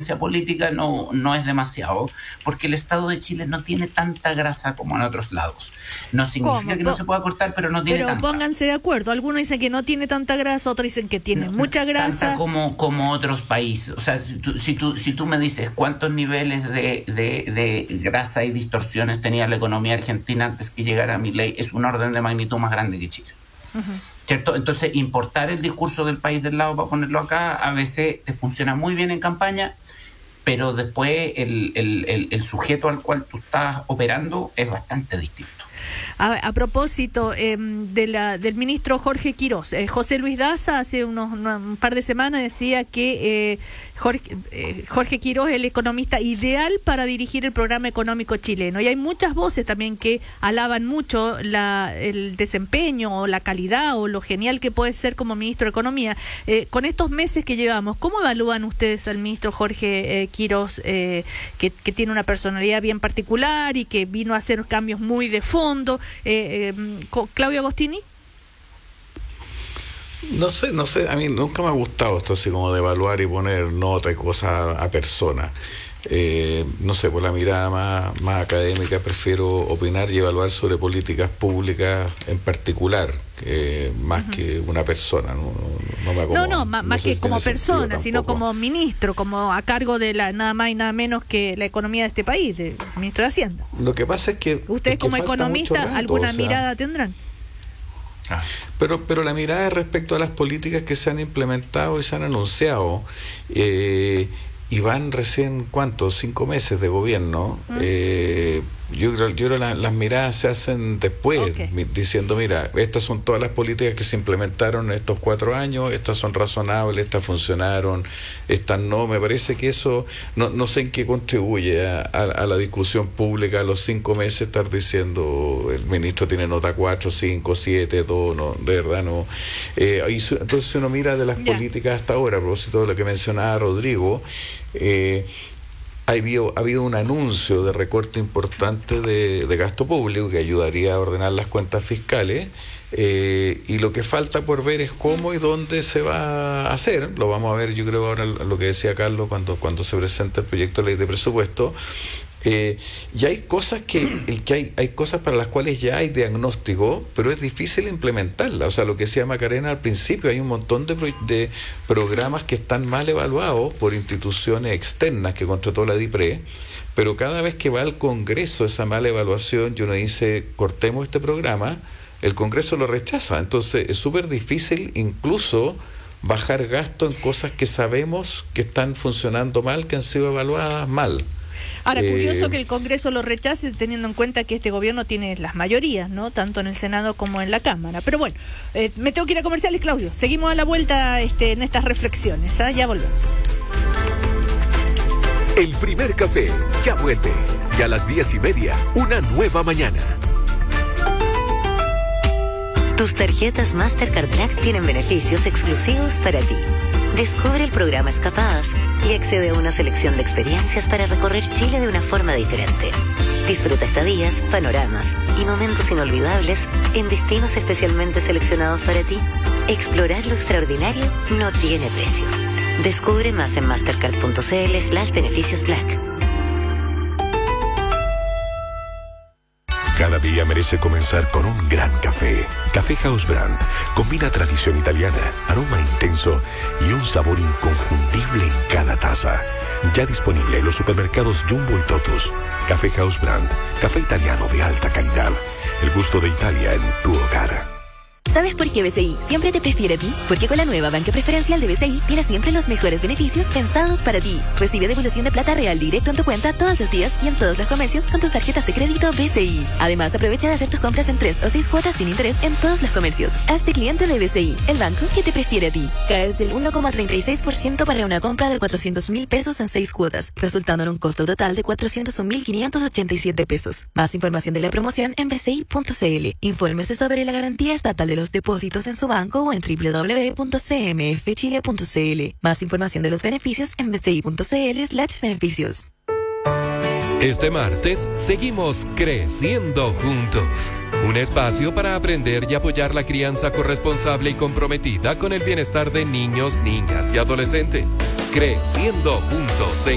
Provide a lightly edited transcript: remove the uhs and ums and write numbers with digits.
ciencia política no es demasiado, porque el Estado de Chile no tiene tanta grasa como en otros lados. No significa que no se pueda cortar, pero no tiene tanta. Pero pónganse de acuerdo, algunos dicen que no tiene tanta grasa, otros dicen que tiene mucha grasa. Tanta como otros países. O sea, si tú me dices cuántos niveles de grasa y distorsiones tenía la economía argentina antes que llegara Milei, es un orden de magnitud más grande que Chile. ¿Cierto? Entonces, importar el discurso del país del lado para ponerlo acá a veces te funciona muy bien en campaña, pero después el sujeto al cual tú estás operando es bastante distinto. A propósito del ministro Jorge Quirós, José Luis Daza hace un par de semanas decía que Jorge Quirós es el economista ideal para dirigir el programa económico chileno, y hay muchas voces también que alaban mucho el desempeño o la calidad o lo genial que puede ser como ministro de Economía. Con estos meses que llevamos, ¿cómo evalúan ustedes al ministro Jorge Quirós, que tiene una personalidad bien particular y que vino a hacer cambios muy de fondo? Claudio Agostini. No sé, a mí nunca me ha gustado esto así como de evaluar y poner nota y cosas a personas. No sé, por la mirada más académica prefiero opinar y evaluar sobre políticas públicas en particular, más que una persona. Más que como persona, sino como ministro, como a cargo de nada más y nada menos que la economía de este país, del ministro de Hacienda. Lo que pasa es que ustedes como economista alguna mirada tendrán. Pero la mirada respecto a las políticas que se han implementado y se han anunciado, y van recién, ¿cuántos? 5 meses de gobierno. Yo creo las miradas se hacen después, diciendo, mira, estas son todas las políticas que se implementaron en estos 4 años, estas son razonables, estas funcionaron, estas no. Me parece que eso, no sé en qué contribuye a la discusión pública a los 5 meses estar diciendo, el ministro tiene nota 4, 5, 7, 2, no, de verdad no. Entonces, si uno mira de las políticas hasta ahora, a propósito de lo que mencionaba Rodrigo, ha habido un anuncio de recorte importante de gasto público que ayudaría a ordenar las cuentas fiscales, y lo que falta por ver es cómo y dónde se va a hacer. Lo vamos a ver, yo creo, ahora lo que decía Carlos cuando se presenta el proyecto de ley de presupuesto. Y hay cosas hay cosas para las cuales ya hay diagnóstico, pero es difícil implementarla. O sea, lo que decía Macarena al principio, hay un montón de programas que están mal evaluados por instituciones externas que contrató la DIPRE, pero cada vez que va al Congreso esa mala evaluación y uno dice, cortemos este programa, el Congreso lo rechaza. Entonces es súper difícil incluso bajar gasto en cosas que sabemos que están funcionando mal, que han sido evaluadas mal. Ahora, curioso que el Congreso lo rechace, teniendo en cuenta que este gobierno tiene las mayorías, ¿no? Tanto en el Senado como en la Cámara. Pero bueno, me tengo que ir a comerciales, Claudio. Seguimos a la vuelta en estas reflexiones. Ya volvemos. El primer café ya vuelve. Y a las 10:30, una nueva mañana. Tus tarjetas Mastercard Black tienen beneficios exclusivos para ti. Descubre el programa Escapadas y accede a una selección de experiencias para recorrer Chile de una forma diferente. Disfruta estadías, panoramas y momentos inolvidables en destinos especialmente seleccionados para ti. Explorar lo extraordinario no tiene precio. Descubre más en mastercard.cl/beneficios Black. Cada día merece comenzar con un gran café. Café House Brand combina tradición italiana, aroma intenso y un sabor inconfundible en cada taza. Ya disponible en los supermercados Jumbo y Totus. Café House Brand, café italiano de alta calidad. El gusto de Italia en tu hogar. ¿Sabes por qué BCI siempre te prefiere a ti? Porque con la nueva banca preferencial de BCI tienes siempre los mejores beneficios pensados para ti. Recibe devolución de plata real directo en tu cuenta todos los días y en todos los comercios con tus tarjetas de crédito BCI. Además, aprovecha de hacer tus compras en 3 o 6 cuotas sin interés en todos los comercios. Hazte cliente de BCI, el banco que te prefiere a ti. Caes del 1,36% para una compra de 400,000 pesos en 6 cuotas, resultando en un costo total de 401,587 pesos. Más información de la promoción en bci.cl. Infórmese sobre la garantía estatal de los depósitos en su banco o en www.cmfchile.cl. Más información de los beneficios en bci.cl/beneficios. Este martes seguimos creciendo juntos. Un espacio para aprender y apoyar la crianza corresponsable y comprometida con el bienestar de niños, niñas y adolescentes. Creciendo juntos.